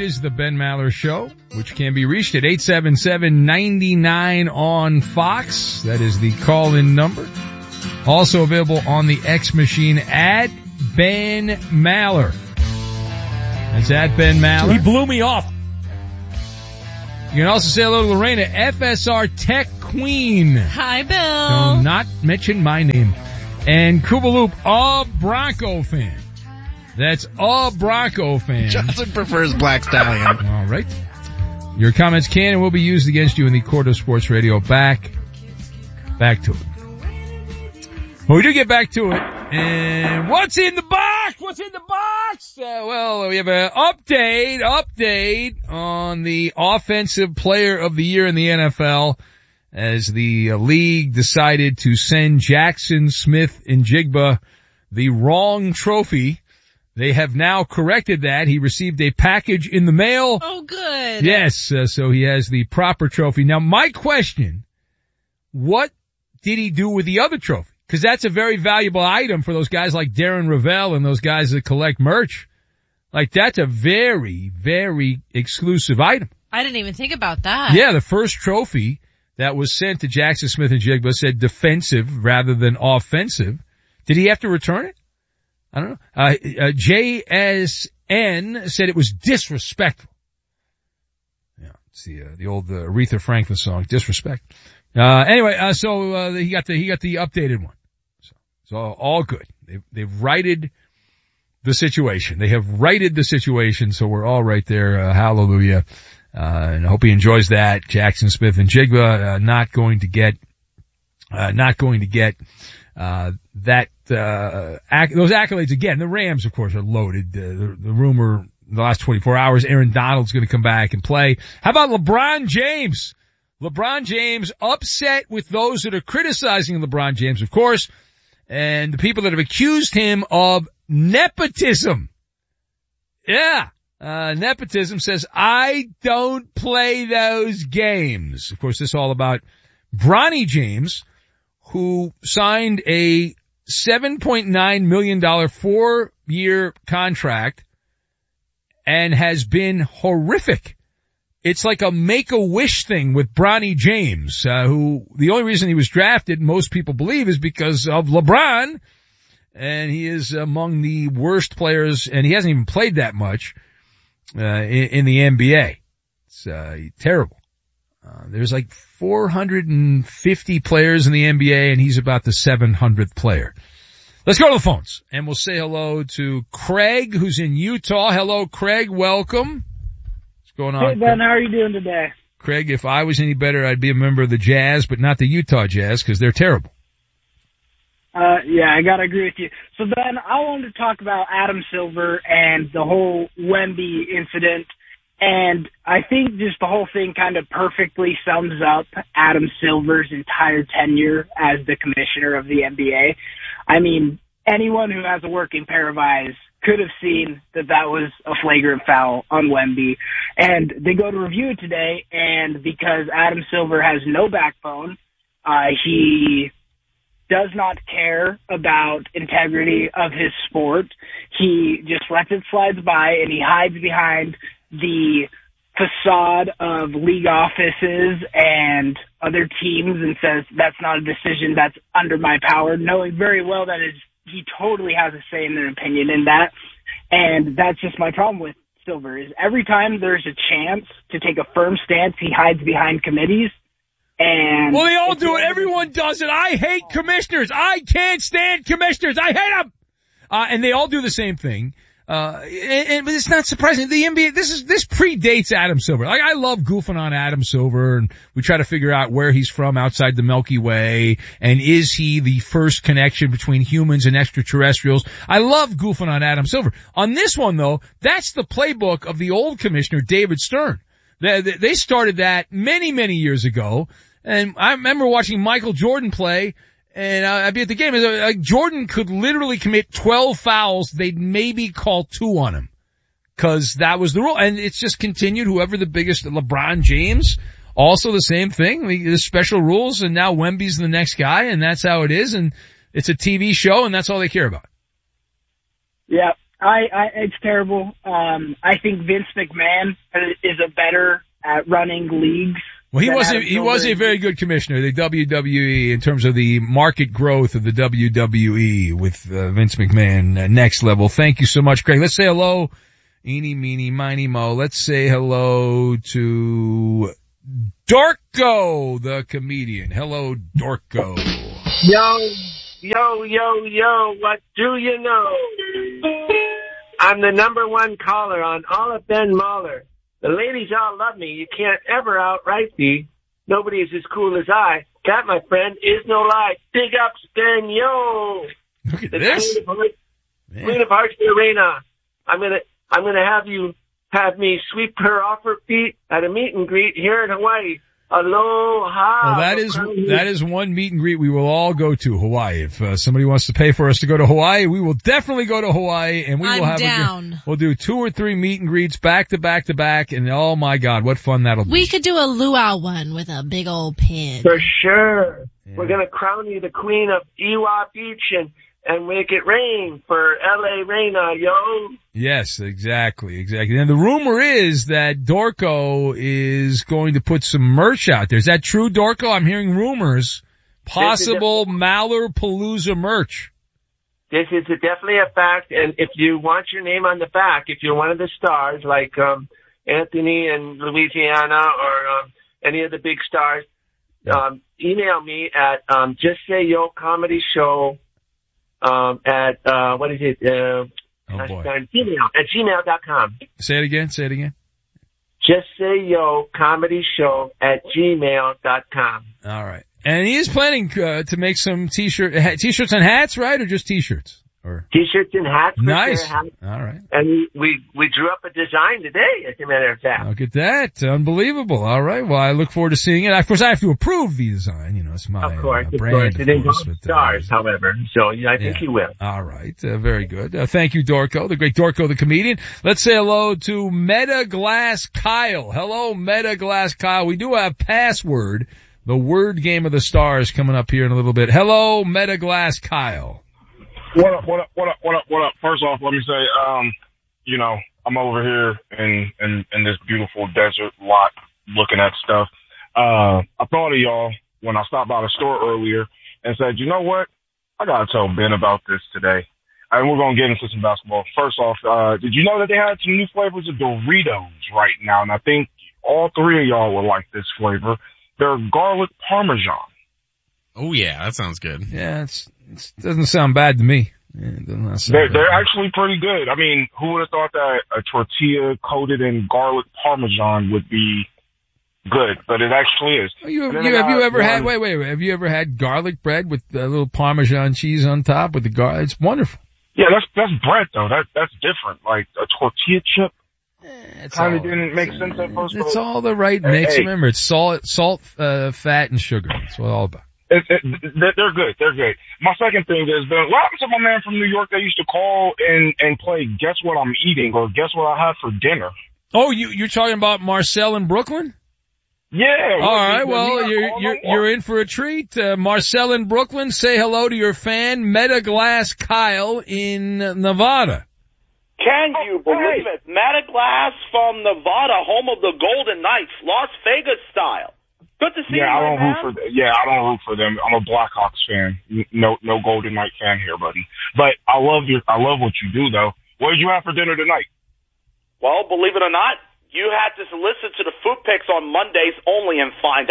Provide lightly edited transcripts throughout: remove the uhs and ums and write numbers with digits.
is the Ben Maller Show, which can be reached at 877-99 on Fox. That is the call-in number. Also available on the X machine at Ben Maller. That's at Ben Maller. He blew me off. You can also say hello to Lorena, FSR Tech Queen. Hi, Bill. Do not mention my name. And Kubaloop, a Bronco fan. That's a Bronco fan. Johnson prefers Black Stallion. All right. Your comments can and will be used against you in the court of sports radio. Back to it. Well, we do get back to it. And what's in the box? What's in the box? Well, we have an update on the offensive player of the year in the NFL as the league decided to send Jackson Smith-Njigba the wrong trophy. They have now corrected that. He received a package in the mail. Oh, good. Yes, so he has the proper trophy. Now, my question, what did he do with the other trophy? Because that's a very valuable item for those guys like Darren Ravel and those guys that collect merch. Like, that's a very, very exclusive item. I didn't even think about that. Yeah, the first trophy that was sent to Jackson Smith-Njigba said defensive rather than offensive. Did he have to return it? I don't know. JSN said it was disrespectful. Yeah, it's the old Aretha Franklin song, Disrespect. Anyway, so he got the updated one. So all good. They've righted the situation. They have righted the situation, so we're all right there. Hallelujah. And I hope he enjoys that. Jackson Smith-Njigba, not going to get those accolades again. The Rams, of course, are loaded. The rumor in the last 24 hours, Aaron Donald's going to come back and play. How about LeBron James? LeBron James upset with those that are criticizing LeBron James, of course, and the people that have accused him of nepotism. Yeah. Nepotism says, I don't play those games. Of course, this is all about Bronny James, who signed a $7.9 million 4-year contract and has been horrific. It's like a make-a-wish thing with Bronny James, who the only reason he was drafted, most people believe, is because of LeBron, and he is among the worst players, and he hasn't even played that much in the NBA. It's terrible. There's like 450 players in the NBA, and he's about the 700th player. Let's go to the phones, and we'll say hello to Craig, who's in Utah. Hello, Craig. Welcome. What's going on? Hey, Ben. How are you doing today? Craig, if I was any better, I'd be a member of the Jazz, but not the Utah Jazz, because they're terrible. Yeah, I gotta agree with you. So, Ben, I wanted to talk about Adam Silver and the whole Wemby incident. And I think just the whole thing kind of perfectly sums up Adam Silver's entire tenure as the commissioner of the NBA. I mean, anyone who has a working pair of eyes could have seen that that was a flagrant foul on Wemby. And they go to review it today, and because Adam Silver has no backbone, he does not care about integrity of his sport. He just lets it slide by, and he hides behind the facade of league offices and other teams and says that's not a decision that's under my power, knowing very well that he totally has a say in their opinion in that. And that's just my problem with Silver, is every time there's a chance to take a firm stance, he hides behind committees. And well, they all do it. Everyone does it. I hate commissioners. I can't stand commissioners. I hate them. And they all do the same thing. But it's not surprising. The NBA, this predates Adam Silver. Like, I love goofing on Adam Silver, and we try to figure out where he's from outside the Milky Way, and is he the first connection between humans and extraterrestrials? I love goofing on Adam Silver. On this one, though, that's the playbook of the old commissioner, David Stern. They started that many, many years ago, and I remember watching Michael Jordan play. And I'd be at the game. Jordan could literally commit 12 fouls. They'd maybe call 2 on him, because that was the rule. And it's just continued. Whoever the biggest, LeBron James, also the same thing. There's special rules, and now Wemby's the next guy, and that's how it is. And it's a TV show, and that's all they care about. Yeah, It's terrible. I think Vince McMahon is a better at running leagues. Well, he was a very good commissioner, the WWE, in terms of the market growth of the WWE with Vince McMahon, next level. Thank you so much, Craig. Let's say hello, eeny, meeny, miny, mo. Let's say hello to Dorco, the comedian. Hello, Dorco. Yo, what do you know? I'm the number one caller on all of Ben Mahler. The ladies all love me. You can't ever outright me. Nobody is as cool as I. That, my friend, is no lie. Big ups, Ben, yo. Look at this. Queen of Hearts Arena. I'm gonna have me sweep her off her feet at a meet and greet here in Hawaii. Aloha. Well, that is one meet and greet we will all go to, Hawaii. If somebody wants to pay for us to go to Hawaii, we will definitely go to Hawaii, and we will have down. We'll do 2 or 3 meet and greets back to back to back, and oh my God, what fun that'll be. We could do a luau one with a big old pin. For sure. Yeah. We're gonna crown you the queen of Iwa Beach and make it rain for LA Reina, yo. Yes, exactly. And the rumor is that Dorco is going to put some merch out there. Is that true, Dorco? I'm hearing rumors. Possible Maller-Palooza merch. This is definitely a fact, and if you want your name on the back, if you're one of the stars like Anthony in Louisiana or any of the big stars, email me at Just Say Yo Comedy Show at what is it? gmail.com. Say it again. Just Say Yo Comedy Show at gmail.com. All right. And he is planning to make some t-shirts and hats, right? Or just t-shirts? Or T-shirts and hats. Nice. Hats. All right. And we drew up a design today, as a matter of fact. Look at that. Unbelievable. All right. Well, I look forward to seeing it. Of course, I have to approve the design. You know, it's my brand. Of course. It involves stars, however. So I think you will. All right. Very good. Thank you, Dorco, the great Dorco, the comedian. Let's say hello to Meta Glass Kyle. Hello, Meta Glass Kyle. We do have Password, the word game of the stars, coming up here in a little bit. Hello, Meta Glass Kyle. What up? First off, let me say, I'm over here in this beautiful desert lot looking at stuff. I thought of y'all when I stopped by the store earlier and said, you know what? I gotta tell Ben about this today. And we're gonna get into some basketball. First off, did you know that they had some new flavors of Doritos right now? And I think all 3 of y'all will like this flavor. They're garlic parmesan. Oh yeah, that sounds good. Yeah, it doesn't sound bad to me. Yeah, they're actually pretty good. I mean, who would have thought that a tortilla coated in garlic parmesan would be good? But it actually is. Have you ever had garlic bread with a little Parmesan cheese on top with the garlic? It's wonderful. Yeah, that's bread though. That's different. Like a tortilla chip. Kind of didn't make sense at first. It's all the right mix. Remember, it's salt, fat, and sugar. That's what it's all about. They're good. They're good. My second thing is, what happened to my man from New York that used to call and play Guess What I'm Eating or Guess What I Had for Dinner? Oh, you're talking about Marcel in Brooklyn? Yeah. All right. Well, you're in for a treat. Marcel in Brooklyn, say hello to your fan, Meta Glass Kyle in Nevada. Can you believe it? Meta Glass from Nevada, home of the Golden Knights, Las Vegas style. Good to see you, I don't root for them. I'm a Blackhawks fan. No Golden Knight fan here, buddy. But I love what you do, though. What did you have for dinner tonight? Well, believe it or not, you had to listen to the food picks on Mondays only and find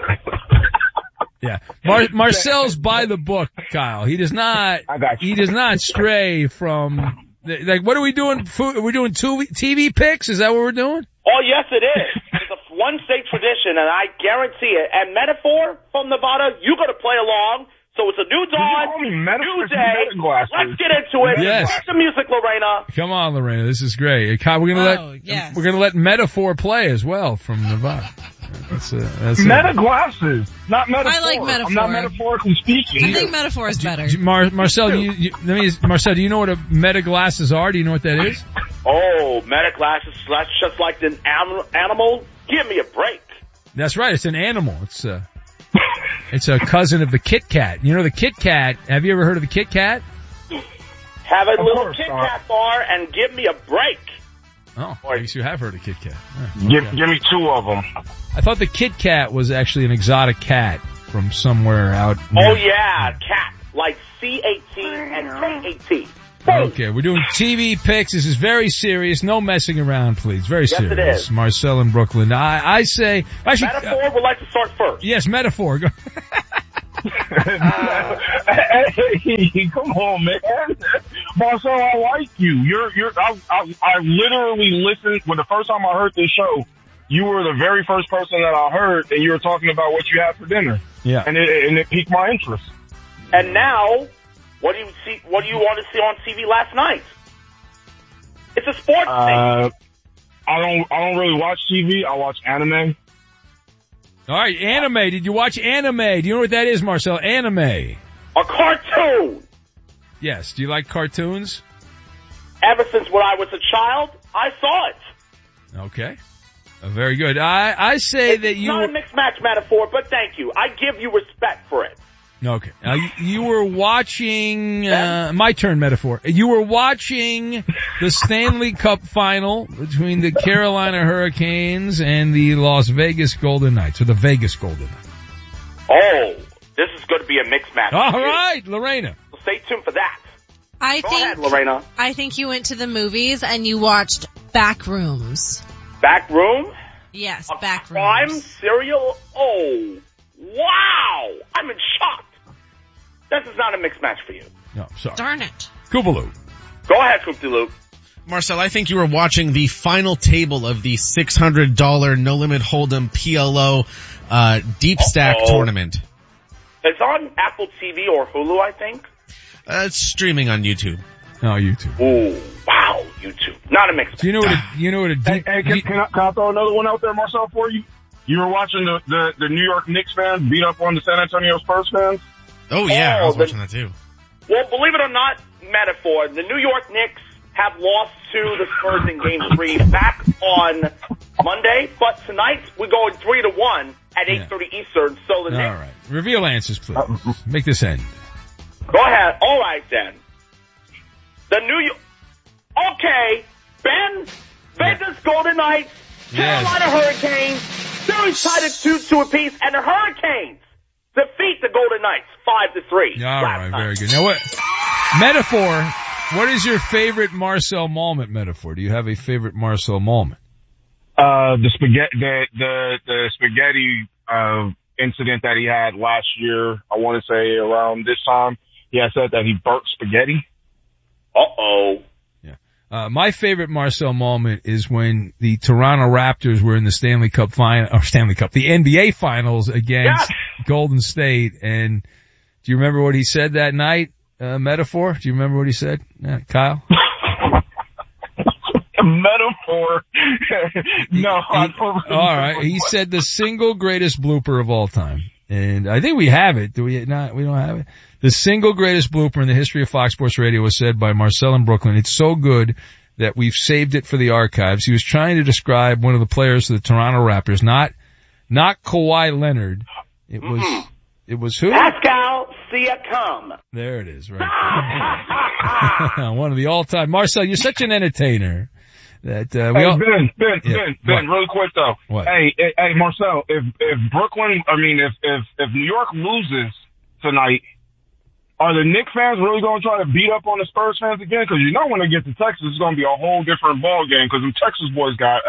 out. Yeah, Marcel's by the book, Kyle. He does not. He does not stray from. Like, what are we doing? We're doing TV picks? Is that what we're doing? Oh, yes, it is. It's a one-state tradition, and I guarantee it. And Metaphor from Nevada, you got to play along. So it's a new dawn, new day. Let's get into it. Yes. Watch the music, Lorena. Come on, Lorena. This is great. Kyle, we're gonna let Metaphor play as well from Nevada. That's Meta glasses, not Metaphor. I like Metaphor. I'm not metaphorically speaking. I think Metaphor is better. Marcel, Marcel, do you know what a Meta glasses are? Do you know what that is? Oh, Meta glasses, that's just like an animal. Give me a break. That's right. It's an animal. It's a cousin of the Kit Kat. You know the Kit Kat. Have you ever heard of the Kit Kat? Have a little Kit Kat bar and give me a break. Oh, I guess you have heard of Kit Kat. Give me 2 of them. I thought the Kit Kat was actually an exotic cat from somewhere out near. Oh, yeah, cat. Like C-A-T and K-A-T. Okay, we're doing TV picks. This is very serious. No messing around, please. Very serious. Yes, it is. Marcel in Brooklyn. I say... Actually, Metaphor would like to start first. Yes, Metaphor. Go. Hey, come on, man. Marcel, I like you. I literally listened when the first time I heard this show. You were the very first person that I heard, and you were talking about what you had for dinner. Yeah, and it piqued my interest. And now, what do you see? What do you want to see on TV last night? It's a sports thing. I don't really watch TV. I watch anime. All right, anime. Did you watch anime? Do you know what that is, Marcel? Anime. A cartoon. Yes. Do you like cartoons? Ever since when I was a child, I saw it. Okay. Very good. I say it's that you... It's not a mixed match metaphor, but thank you. I give you respect for it. Okay. You were watching... my turn, Metaphor. You were watching the Stanley Cup final between the Carolina Hurricanes and the Las Vegas Golden Knights, or the Vegas Golden Knights. Oh, this is going to be a mixed match. All right, Lorena. So stay tuned for that. Go ahead, Lorena. I think you went to the movies and you watched Backrooms. Back Room? Yes, a Backrooms. Crime serial? Oh, wow. I'm in shock. This is not a mixed match for you. No, sorry. Darn it. Koopaloo. Go ahead, Koopaloo. Marcel, I think you were watching the final table of the $600 No Limit Hold'em PLO Deep Stack tournament. It's on Apple TV or Hulu, I think. It's streaming on YouTube. Oh, YouTube. Oh, wow, YouTube. Not a mixed match. Do you know what a deep... Hey, can I throw another one out there, Marcel, for you? You were watching the New York Knicks fans beat up on the San Antonio Spurs fans? Oh, yeah, I was watching that too. Well, believe it or not, Metaphor, the New York Knicks have lost to the Spurs in Game 3 back on Monday, but tonight we're going 3-1 at 8:30 Eastern, so the Knicks... All right. Reveal answers, please. Make this end. Go ahead. All right, then. The New York... Okay, Ben, Vegas Golden Knights, Carolina Hurricanes, series tied at 2-2 apiece, and the Hurricanes defeat the Golden Knights 5-3. All right, very good. Now what? Metaphor, what is your favorite Marcel moment, Metaphor? Do you have a favorite Marcel moment? The spaghetti incident that he had last year, I want to say around this time, he had said that he burnt spaghetti. Uh-oh. Yeah. My favorite Marcel moment is when the Toronto Raptors were in the the NBA finals against Golden State. And do you remember what he said that night, Metaphor? Do you remember what he said, Kyle? Metaphor. No. All right. He said the single greatest blooper of all time. And I think we have it. Do we not? We don't have it. The single greatest blooper in the history of Fox Sports Radio was said by Marcel in Brooklyn. It's so good that we've saved it for the archives. He was trying to describe one of the players of the Toronto Raptors, not Kawhi Leonard. It was who? Pascal Siakam. There it is, right. One of the all-time. Marcel, you're such an entertainer. That Ben, really quick though. What? Hey, Marcel, if New York loses tonight, are the Knicks fans really going to try to beat up on the Spurs fans again? Because you know when they get to Texas, it's going to be a whole different ball game. Because the Texas boys got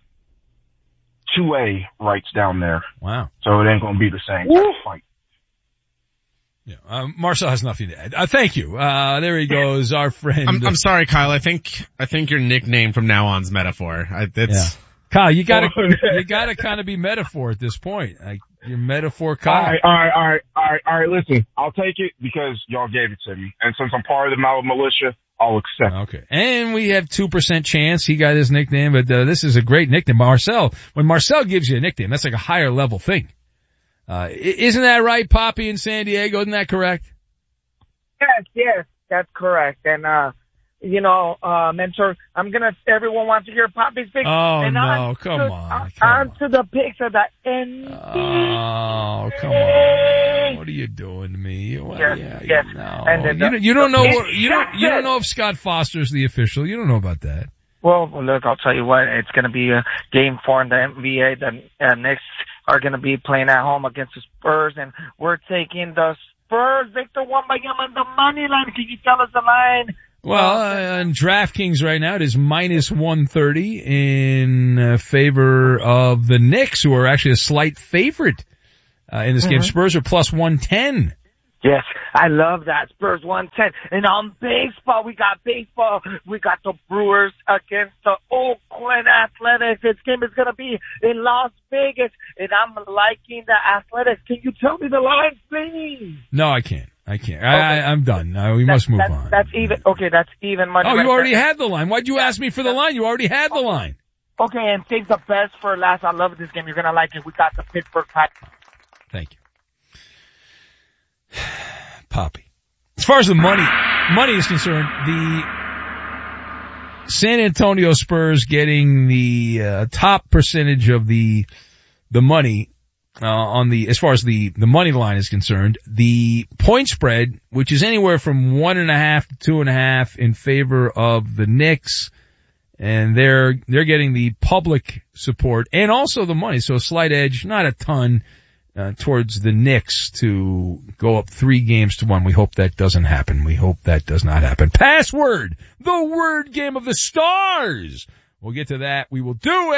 2A rights down there. Wow. So it ain't going to be the same fight. Yeah. Marcel has nothing to add. Thank you. There he goes, our friend. I'm sorry, Kyle. I think your nickname from now on is Metaphor. Kyle, you gotta kind of be Metaphor at this point. You're Metaphor, Kyle. All right. Listen, I'll take it because y'all gave it to me. And since I'm part of the Malibu Militia, I'll accept it. Okay. And we have 2% chance he got his nickname, but this is a great nickname. Marcel, when Marcel gives you a nickname, that's like a higher level thing. Isn't that right, Poppy in San Diego? Isn't that correct? Yes, that's correct. And mentor. Everyone wants to hear Poppy's picks. Oh, and no, come on. On to the picks of the NBA. Oh, come on. What are you doing to me? Yes. No. And then you don't know if Scott Foster's the official. You don't know about that. Well, look, I'll tell you what. It's going to be a game 4 in the NBA. The Knicks are going to be playing at home against the Spurs, and we're taking the Spurs. Victor Wembanyama on the money line. Can you tell us the line? Well, on DraftKings right now, it is minus 130 in favor of the Knicks, who are actually a slight favorite in this game. Spurs are plus 110. Yes, I love that. Spurs 110. And on baseball, we got the Brewers against the Oakland Athletics. This game is going to be in Las Vegas, and I'm liking the Athletics. Can you tell me the line, please? No, I can't. Okay. I'm done. We must move on. That's even. Okay, that's even money. Oh, you already had the line. Why'd you ask me for the line? You already had the line. Okay, and save the best for last. I love this game. You're going to like it. We got the Pittsburgh Pirates. Thank you. Poppy. As far as the money is concerned, the San Antonio Spurs getting the top percentage of the money as far as the money line is concerned. The point spread, which is anywhere from 1.5 to 2.5 in favor of the Knicks, and they're getting the public support and also the money, so a slight edge, not a ton. Towards the Knicks to go up 3-1. We hope that doesn't happen. We hope that does not happen. Password, the word game of the stars. We'll get to that. We will do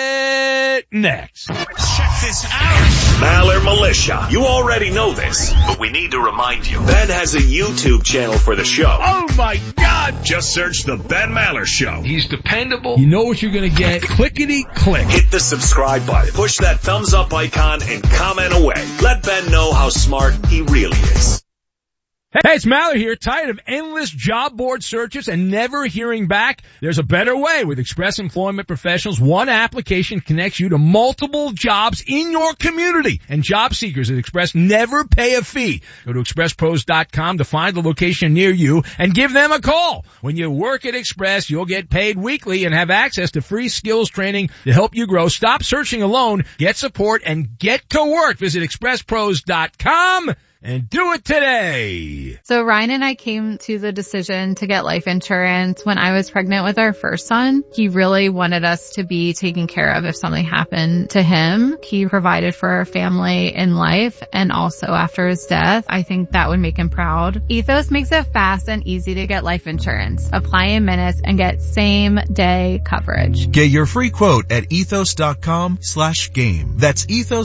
it next. Check this out. Maller Militia. You already know this, but we need to remind you. Ben has a YouTube channel for the show. Oh my God. Just search The Ben Maller Show. He's dependable. You know what you're going to get. Clickety click. Hit the subscribe button. Push that thumbs up icon and comment away. Let Ben know how smart he really is. Hey, it's Maller here. Tired of endless job board searches and never hearing back? There's a better way. With Express Employment Professionals, one application connects you to multiple jobs in your community. And job seekers at Express never pay a fee. Go to expresspros.com to find the location near you and give them a call. When you work at Express, you'll get paid weekly and have access to free skills training to help you grow. Stop searching alone. Get support and get to work. Visit expresspros.com. And do it today. So Ryan and I came to the decision to get life insurance when I was pregnant with our first son. He really wanted us to be taken care of if something happened to him. He provided for our family in life and also after his death. I think that would make him proud. Ethos makes it fast and easy to get life insurance. Apply in minutes and get same day coverage. Get your free quote at ethos.com/game. That's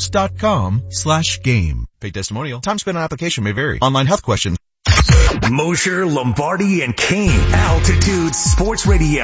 ethos.com/game. Paid testimonial. Time spent on application may vary. Online health questions. Mosher, Lombardi, and Kane. Altitude Sports Radio.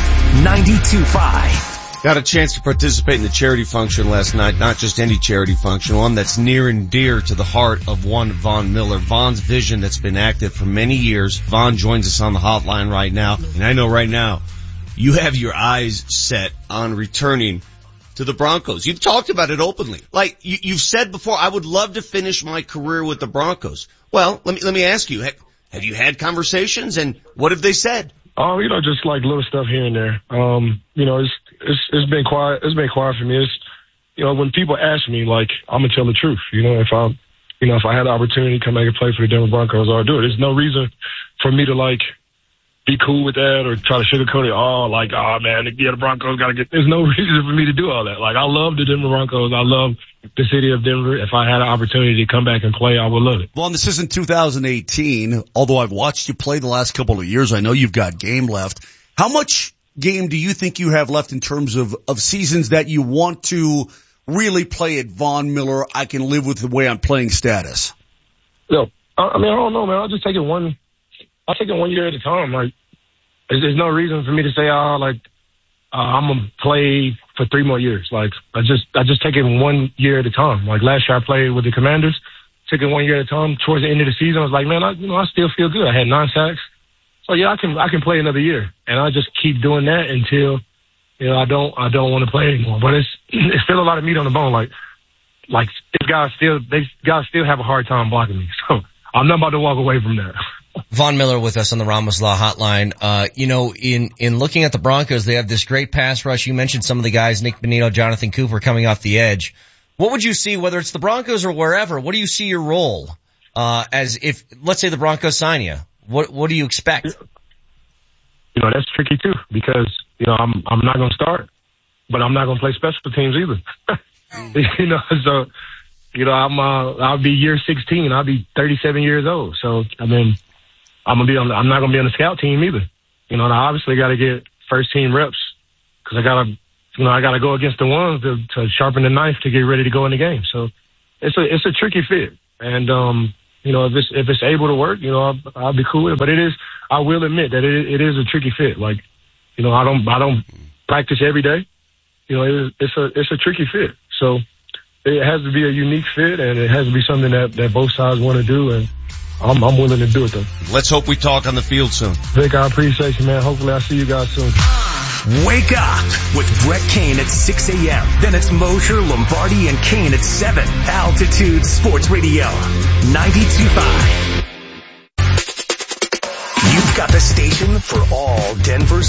92.5. Got a chance to participate in the charity function last night. Not just any charity function, one that's near and dear to the heart of one Von Miller. Von's vision that's been active for many years. Von joins us on the hotline right now. And I know right now you have your eyes set on returning to the Broncos. You've talked about it openly. Like you've said before, I would love to finish my career with the Broncos. Well, let me ask you, have you had conversations and what have they said? Just like little stuff here and there. It's been quiet. It's been quiet for me. It's, when people ask me, like, I'm gonna tell the truth. If I had the opportunity to come back and play for the Denver Broncos, I'll do it. There's no reason for me to be cool with that or try to sugarcoat it. The Broncos gotta get. There's no reason for me to do all that. I love the Denver Broncos. I love the city of Denver. If I had an opportunity to come back and play, I would love it. Well, this isn't 2018. Although I've watched you play the last couple of years, I know you've got game left. How much game do you think you have left in terms of seasons that you want to really play at Von Miller? I can live with the way I'm playing status. I don't know, man. I'll just take it one year at a time. There's no reason for me to say, I'm gonna play for 3 more years. I just take it 1 year at a time. Last year I played with the Commanders, took it 1 year at a time. Towards the end of the season, I was like, man, I still feel good. I had 9 sacks. So yeah, I can play another year, and I just keep doing that until, I don't want to play anymore. But it's still a lot of meat on the bone. These guys still have a hard time blocking me. So I'm not about to walk away from that. Von Miller with us on the Ramos Law Hotline. In looking at the Broncos, they have this great pass rush. You mentioned some of the guys, Nick Bonito, Jonathan Cooper coming off the edge. What would you see, whether it's the Broncos or wherever, what do you see your role, as if, let's say the Broncos sign you? What do you expect? You know, that's tricky too, because, you know, I'm not going to start, but I'm not going to play special teams either. You know, so, you know, I'll be year 16. I'll be 37 years old. So, I mean, I'm not going to be on the scout team either. You know, and I obviously got to get first team reps because I got to go against the ones to sharpen the knife to get ready to go in the game. So it's a tricky fit. And, you know, if it's able to work, you know, I'll be cool with it. But I will admit that it is a tricky fit. Like, you know, I don't practice every day. You know, it's a tricky fit. So it has to be a unique fit, and it has to be something that both sides want to do, and I'm willing to do it though. Let's hope we talk on the field soon. Vic, I appreciate you, man. Hopefully I'll see you guys soon. Wake up with Brett Kane at 6 a.m. Then it's Mosher, Lombardi, and Kane at 7. Altitude Sports Radio, 92.5. You've got the station for all Denver